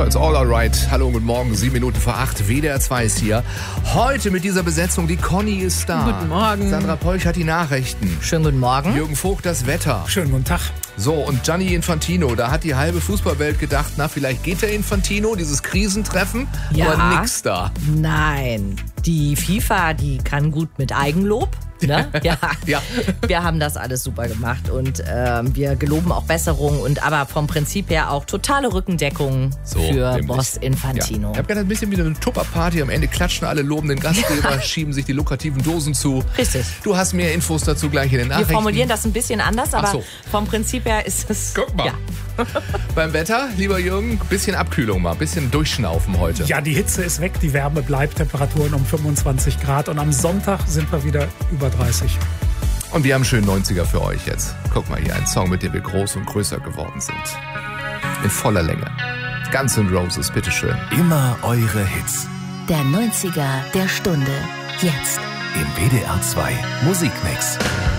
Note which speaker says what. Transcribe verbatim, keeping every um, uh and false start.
Speaker 1: So, it's all alright. Hallo und guten Morgen, sieben Minuten vor acht. W D R zwei ist hier. Heute mit dieser Besetzung, die Conny ist da.
Speaker 2: Guten Morgen.
Speaker 1: Sandra Peuch hat die Nachrichten.
Speaker 2: Schönen guten Morgen.
Speaker 1: Jürgen Vogt das Wetter.
Speaker 3: Schönen guten Tag.
Speaker 1: So, und Gianni Infantino, da hat die halbe Fußballwelt gedacht, na, vielleicht geht der Infantino, dieses Krisentreffen,
Speaker 2: Ja.
Speaker 1: aber nix da.
Speaker 2: Nein, die FIFA, die kann gut mit Eigenlob. Ne? Ja.
Speaker 1: Ja.
Speaker 2: Wir haben das alles super gemacht und ähm, wir geloben auch Besserung und aber vom Prinzip her auch totale Rückendeckung
Speaker 1: So,
Speaker 2: für
Speaker 1: nämlich.
Speaker 2: Boss Infantino.
Speaker 1: Ja. Ich habe gerade ein bisschen wie eine Tupperparty. Am Ende klatschen alle lobenden Gastgeber, schieben sich die lukrativen Dosen zu.
Speaker 2: Richtig.
Speaker 1: Du hast mehr Infos dazu gleich in den
Speaker 2: Wir
Speaker 1: Nachrichten.
Speaker 2: formulieren das ein bisschen anders, aber
Speaker 1: Ach so.
Speaker 2: vom Prinzip her ist es...
Speaker 1: Guck mal.
Speaker 2: Ja.
Speaker 1: Beim Wetter, lieber Jürgen, bisschen Abkühlung mal, bisschen durchschnaufen heute.
Speaker 3: Ja, die Hitze ist weg, die Wärme bleibt, Temperaturen um fünfundzwanzig Grad und am Sonntag sind wir wieder über dreißig.
Speaker 1: Und wir haben einen schönen neunziger für euch jetzt. Guck mal hier, ein Song, mit dem wir groß und größer geworden sind. In voller Länge. Guns N' Roses, bitteschön.
Speaker 4: Immer eure Hits.
Speaker 5: Der neunziger der Stunde. Jetzt.
Speaker 4: Im W D R zwei Musikmix.